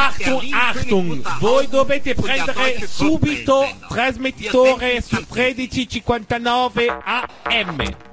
Achtung, Achtung, voi dovete prendere subito trasmettitore su 1359 AM.